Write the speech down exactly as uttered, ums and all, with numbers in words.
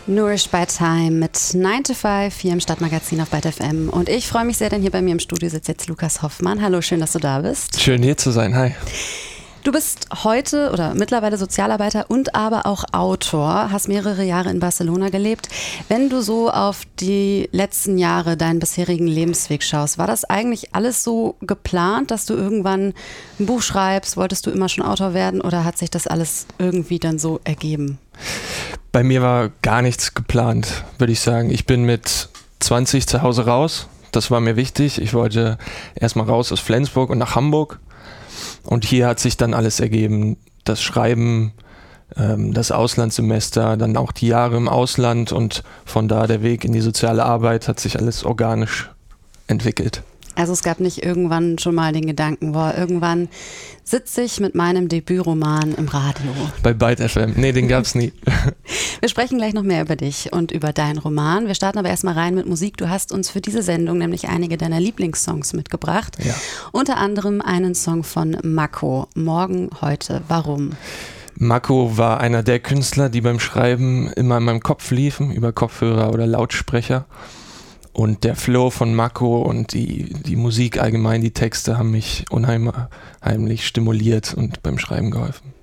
Nourish by Time mit nine to five hier im Stadtmagazin auf Byte F M. Und ich freue mich sehr, denn hier bei mir im Studio sitzt jetzt Lukas Hoffmann. Hallo, schön, dass du da bist. Schön hier zu sein, hi. Du bist heute oder mittlerweile Sozialarbeiter und aber auch Autor, hast mehrere Jahre in Barcelona gelebt. Wenn du so auf die letzten Jahre, deinen bisherigen Lebensweg schaust, war das eigentlich alles so geplant, dass du irgendwann ein Buch schreibst? Wolltest du immer schon Autor werden oder hat sich das alles irgendwie dann so ergeben? Bei mir war gar nichts geplant, würde ich sagen. Ich bin mit zwanzig zu Hause raus. Das war mir wichtig. Ich wollte erstmal raus aus Flensburg und nach Hamburg. Und hier hat sich dann alles ergeben. Das Schreiben, ähm, das Auslandssemester, dann auch die Jahre im Ausland und von da der Weg in die soziale Arbeit hat sich alles organisch entwickelt. Also es gab nicht irgendwann schon mal den Gedanken, boah, irgendwann sitze ich mit meinem Debütroman im Radio. Bei Byte F M. Nee, den gab's nie. Wir sprechen gleich noch mehr über dich und über deinen Roman. Wir starten aber erstmal rein mit Musik. Du hast uns für diese Sendung nämlich einige deiner Lieblingssongs mitgebracht. Ja. Unter anderem einen Song von Mako, Morgen, heute, warum? Mako war einer der Künstler, die beim Schreiben immer in meinem Kopf liefen, über Kopfhörer oder Lautsprecher. Und der Flow von Mako und die, die Musik allgemein, die Texte haben mich unheimlich stimuliert und beim Schreiben geholfen.